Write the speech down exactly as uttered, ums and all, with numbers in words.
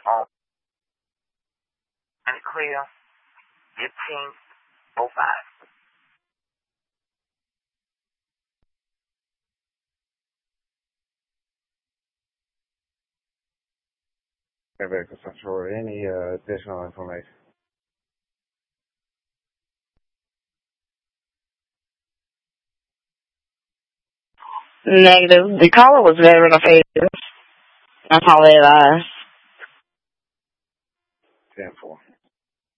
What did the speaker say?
on and clear fifteen oh five. Vehicle Central, any uh, additional information? Negative. The caller was very offensive. That's all they lies. ten four.